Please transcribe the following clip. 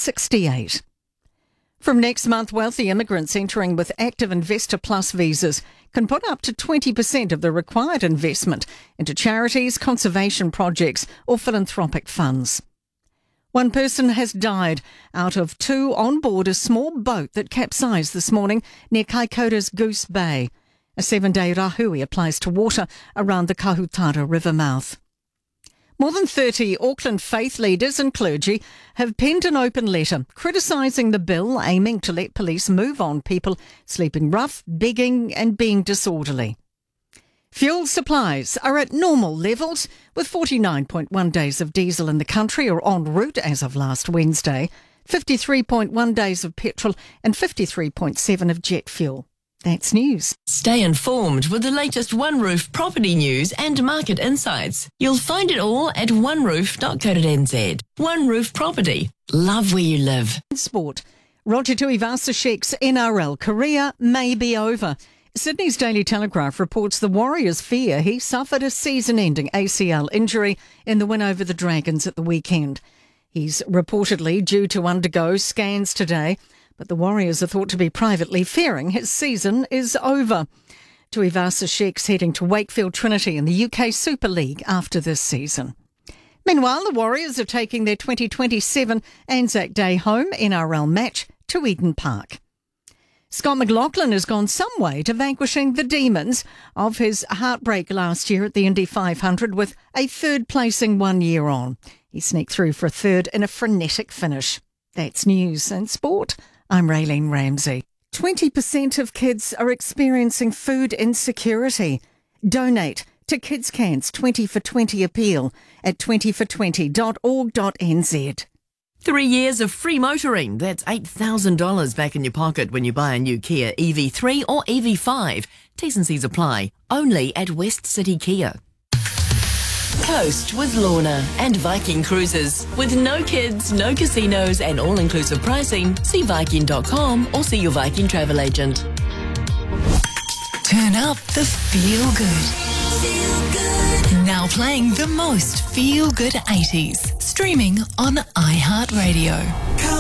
68. From next month, wealthy immigrants entering with active Investor Plus visas can put up to 20% of the required investment into charities, conservation projects or philanthropic funds. One person has died out of two on board a small boat that capsized this morning near Kaikoura's Goose Bay. A 7-day rahui applies to water around the Kahutara River mouth. More than 30 Auckland faith leaders and clergy have penned an open letter criticising the bill aiming to let police move on people sleeping rough, begging and being disorderly. Fuel supplies are at normal levels, with 49.1 days of diesel in the country or en route as of last Wednesday, 53.1 days of petrol and 53.7 of jet fuel. That's news. Stay informed with the latest OneRoof property news and market insights. You'll find it all at oneroof.co.nz. OneRoof Property. Love where you live. Sport. Roger Tuivasa-Sheck's NRL career may be over. Sydney's Daily Telegraph reports the Warriors fear he suffered a season-ending ACL injury in the win over the Dragons at the weekend. He's reportedly due to undergo scans today, but the Warriors are thought to be privately fearing his season is over. Tuivasa-Sheck's heading to Wakefield Trinity in the UK Super League after this season. Meanwhile, the Warriors are taking their 2027 Anzac Day home NRL match to Eden Park. Scott McLaughlin has gone some way to vanquishing the demons of his heartbreak last year at the Indy 500 with a third placing 1 year on. He sneaked through for a third in a frenetic finish. That's news and sport. I'm Raylene Ramsey. 20% of kids are experiencing food insecurity. Donate to Kids Can's 20 for 20 appeal at 20for20.org.nz. 3 years of free motoring. That's $8,000 back in your pocket when you buy a new Kia EV3 or EV5. T's and C's apply. Only at West City Kia. Coast with Lorna and Viking Cruises. With no kids, no casinos and all-inclusive pricing, see Viking.com or see your Viking travel agent. Turn up the feel-good. Now playing the most feel-good 80s. Streaming on iHeartRadio.